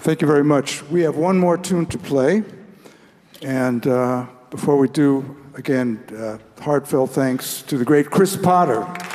Thank you very much. We have one more tune to play. And before we do, again, heartfelt thanks to the great Chris Potter.